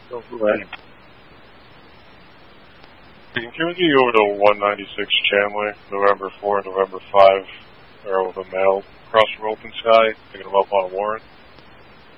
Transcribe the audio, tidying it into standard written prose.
Go ahead. Can we get you over to 196 Chamley, November 4 and November 5, or with a mail across from Open Sky, picking them up on a warrant?